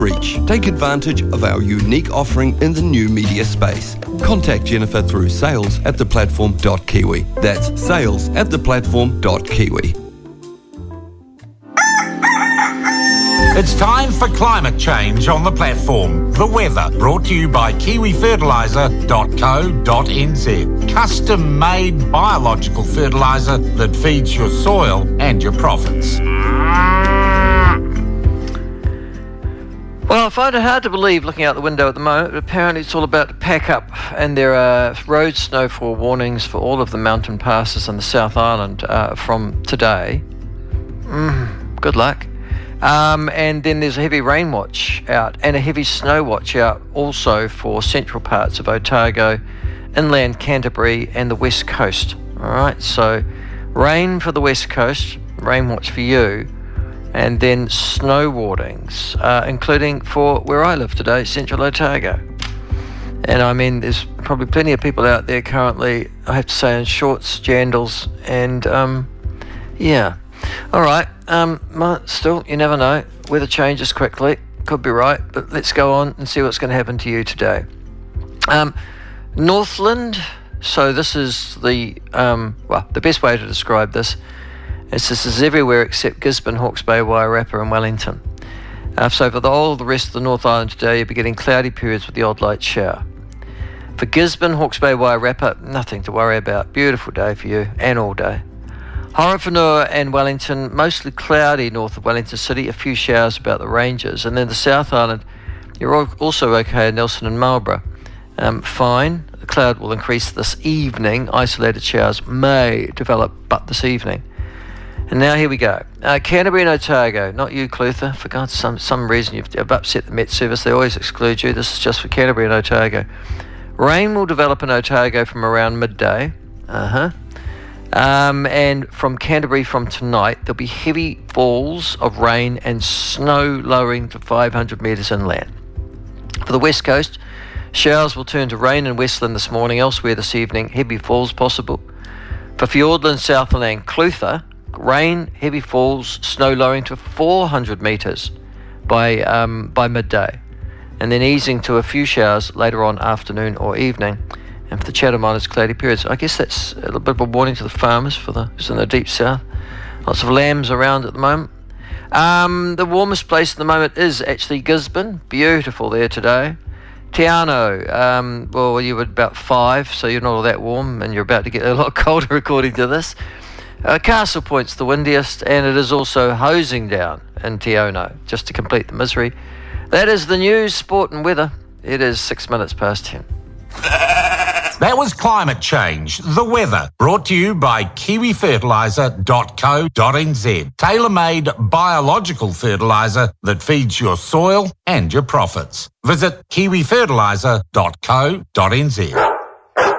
Reach. Take advantage of our unique offering in the new media space. Contact Jennifer through sales@theplatform.kiwi. That's sales@theplatform.kiwi. It's time for climate change on the platform. The weather, brought to you by kiwifertiliser.co.nz. Custom-made biological fertiliser that feeds your soil and your profits. Well, I find it hard to believe looking out the window at the moment, but apparently it's all about to pack up, and there are road snowfall warnings for all of the mountain passes on the South Island from today. Good luck. And then there's a heavy rain watch out and a heavy snow watch out also for central parts of Otago, inland Canterbury and the west coast. All right, so rain for the west coast, rain watch for you, and then snow warnings, including for where I live today, central Otago. And I mean, there's probably plenty of people out there currently, I have to say, in shorts, jandals, and yeah. All right, still, you never know. Weather changes quickly, could be right, but let's go on and see what's going to happen to you today. Northland, so this is the best way to describe this is this is everywhere except Gisborne, Hawke's Bay, Wairarapa and Wellington. So for all the rest of the North Island today, you'll be getting cloudy periods with the odd light shower. For Gisborne, Hawke's Bay, Wairarapa, nothing to worry about. Beautiful day for you, and all day. Horowhenua and Wellington, mostly cloudy north of Wellington City, a few showers about the ranges. And then the South Island, you're also okay in Nelson and Marlborough. Fine, the cloud will increase this evening. Isolated showers may develop, but this evening. And now here we go. Canterbury and Otago, not you, Clutha. For God's some reason you've upset the Met Service. They always exclude you. This is just for Canterbury and Otago. Rain will develop in Otago from around midday. And from Canterbury from tonight, there'll be heavy falls of rain and snow lowering to 500 metres inland. For the west coast, showers will turn to rain in Westland this morning. Elsewhere this evening, heavy falls possible. For Fiordland, Southland and Clutha, rain, heavy falls, snow lowering to 400 metres by midday, and then easing to a few showers later on afternoon or evening. And for the Chatham Islands, cloudy periods. I guess that's a little bit of a warning to the farmers who's in the deep south. Lots of lambs around at the moment. The warmest place at the moment is actually Gisborne. Beautiful there today. Te Anau, well, you were about 5, so you're not all that warm, and you're about to get a lot colder according to this. Castle Point's the windiest, and it is also hosing down in Te Anau, just to complete the misery. That is the news, sport and weather. It is 6 minutes past 10. That was climate change, the weather, brought to you by kiwifertiliser.co.nz. Tailor-made biological fertiliser that feeds your soil and your profits. Visit kiwifertiliser.co.nz.